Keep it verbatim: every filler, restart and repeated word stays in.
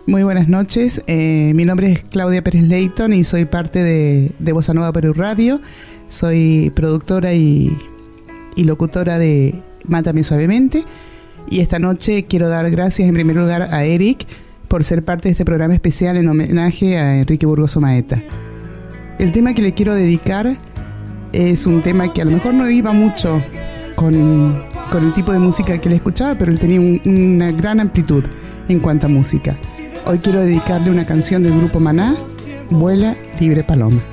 Muy buenas noches, eh, mi nombre es Claudia Pérez Leighton y soy parte de, de Bossa Nova Perú Radio. Soy productora y, y locutora de Mátame Suavemente, y esta noche quiero dar gracias en primer lugar a Eric por ser parte de este programa especial en homenaje a Enrique Burgos Omaeta. El tema que le quiero dedicar es un tema que a lo mejor no iba mucho con, con el tipo de música que él escuchaba, pero él tenía un, una gran amplitud en cuanto a música. Hoy quiero dedicarle una canción del grupo Maná, Vuela Libre Paloma.